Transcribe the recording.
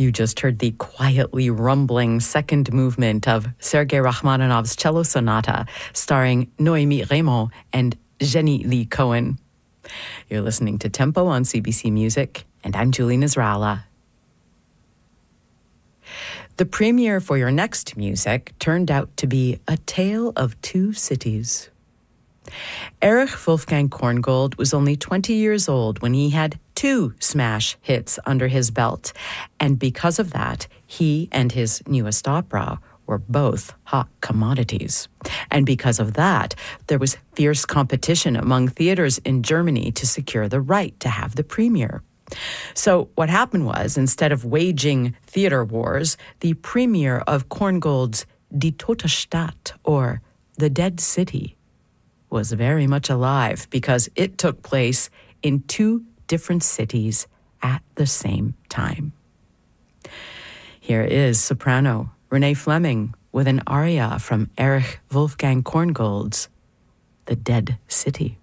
You just heard the quietly rumbling second movement of Sergei Rachmaninoff's Cello Sonata, starring Noémie Reymond and Jenny Lee Cohen. You're listening to Tempo on CBC Music, and I'm Julie Nasrallah. The premiere for your next music turned out to be A Tale of Two Cities. Erich Wolfgang Korngold was only 20 years old when he had 2 smash hits under his belt, and because of that, he and his newest opera were both hot commodities. And because of that, there was fierce competition among theaters in Germany to secure the right to have the premiere. So what happened was, instead of waging theater wars, the premiere of Korngold's Die Tote Stadt, or The Dead City, was very much alive because it took place in 2 different cities at the same time. Here is soprano Renee Fleming with an aria from Erich Wolfgang Korngold's The Dead City.